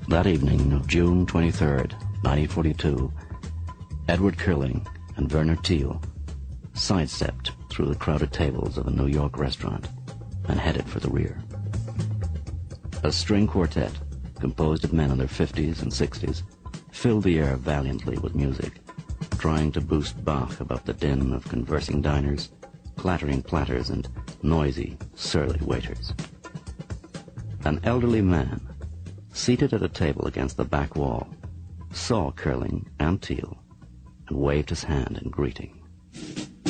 That evening of June 23rd, 1942, Edward Curling and Werner Thiel sidestepped through the crowded tables of a New York restaurant and headed for the rear. A string quartet, composed of men in their 50s and 60s, filled the air valiantly with music, trying to boost Bach above the din of conversing diners, clattering platters, and noisy, surly waiters. An elderly man, seated at a table against the back wall, saw Curling and Thiel and waved his hand in greeting.